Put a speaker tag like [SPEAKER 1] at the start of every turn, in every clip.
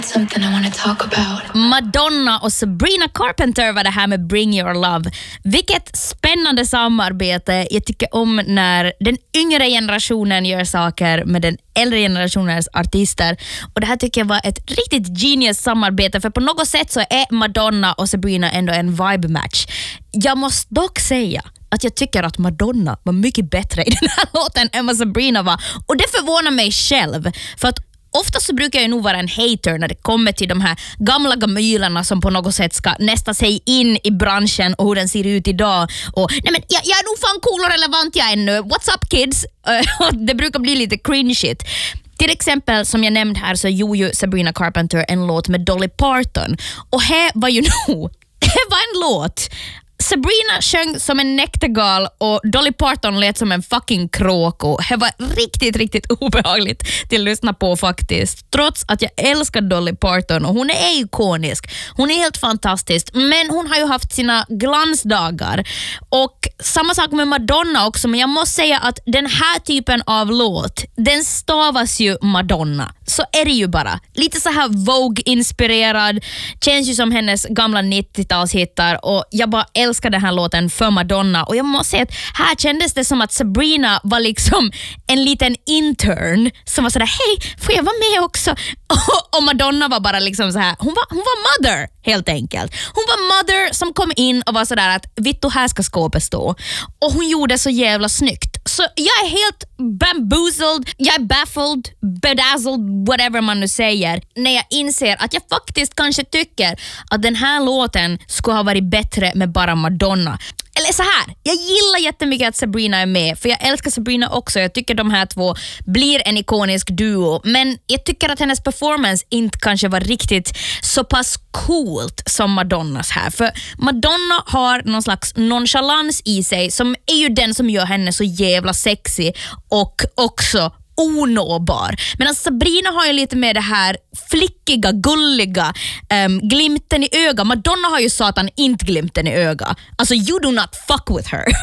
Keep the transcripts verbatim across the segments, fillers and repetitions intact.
[SPEAKER 1] Something I want to talk about.
[SPEAKER 2] Madonna och Sabrina Carpenter var det här med Bring Your Love. Vilket spännande samarbete. Jag tycker om när den yngre generationen gör saker med den äldre generationens artister. Och det här tycker jag var ett riktigt genius samarbete. För på något sätt så är Madonna och Sabrina ändå en vibe match. Jag måste dock säga att jag tycker att Madonna var mycket bättre i den här låten än vad Sabrina var. Och det förvånar mig själv. För att ofta så brukar jag nog vara en hater när det kommer till de här gamla gamylarna som på något sätt ska nästa sig in i branschen och hur den ser ut idag. Och nej men jag, jag är nog fan cool och relevant jag ännu. What's up kids? Uh, det brukar bli lite cringe-shit. Till exempel som jag nämnde här så gjorde ju Sabrina Carpenter en låt med Dolly Parton. Och här var ju nog, det var en låt. Sabrina sjöng som en näktergal och Dolly Parton lät som en fucking kråko. Det var riktigt, riktigt obehagligt till att lyssna på faktiskt. Trots att jag älskar Dolly Parton och hon är ikonisk. Hon är helt fantastisk. Men hon har ju haft sina glansdagar. Och samma sak med Madonna också. Men jag måste säga att den här typen av låt, den stavas ju Madonna. Så är det ju bara. Lite så här Vogue-inspirerad. Känns ju som hennes gamla nittiotalshittar. Och jag bara älskar den här låten för Madonna. Och jag måste säga att här kändes det som att Sabrina var liksom en liten intern som var sådär, hej, får jag vara med också? Och, och Madonna var bara liksom så här, hon var, hon var mother helt enkelt. Hon var mother som kom in och var sådär att Vittu, här ska skåpet stå. Och hon gjorde så jävla snyggt. Så jag är helt bamboozled, jag är baffled, bedazzled, whatever man nu säger, när jag inser att jag faktiskt kanske tycker att den här låten skulle ha varit bättre med bara Madonna. Eller så här, jag gillar jättemycket att Sabrina är med, för jag älskar Sabrina också. Jag tycker de här två blir en ikonisk duo, men jag tycker att hennes performance inte kanske var riktigt så pass coolt som Madonnas här. För Madonna har någon slags nonchalans i sig som är ju den som gör henne så jävla sexy och också onåbar. Men Sabrina har ju lite med det här flickiga, gulliga um, glimten i öga. Madonna har ju satan inte glimten i öga. Alltså, you do not fuck with her.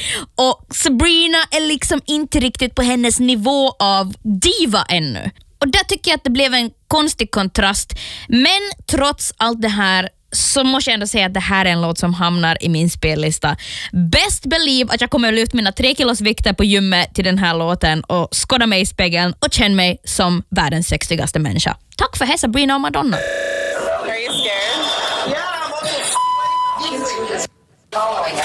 [SPEAKER 2] Och Sabrina är liksom inte riktigt på hennes nivå av diva ännu. Och där tycker jag att det blev en konstig kontrast. Men trots allt det här så måste jag ändå säga att det här är en låt som hamnar i min spellista. Best believe att jag kommer att lyfta mina tre kilos vikter på gymmet till den här låten och skåda mig i spegeln och känna mig som världens sexigaste människa. Tack för här, Sabrina och Madonna.
[SPEAKER 3] Are you scared?
[SPEAKER 1] Yeah, I'm also